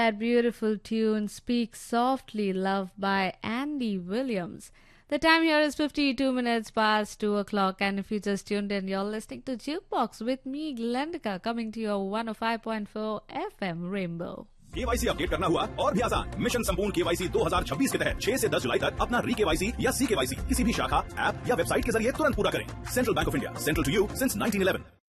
That beautiful tune, Speak Softly, Love by Andy Williams. The time here is 52 minutes past 2 o'clock, and if you just tuned in, you're listening to Jukebox with me, Glendika, coming to your 105.4 FM Rainbow. KYC update करना हुआ और भी आसान। Mission संपूर्ण KYC 2026 के तहत 6 से 10 जुलाई तक अपना री केवाईसी या सी केवाईसी किसी भी शाखा, ऐप या वेबसाइट के जरिए तुरंत पूरा करें। Central bank of India, central to you since 1911।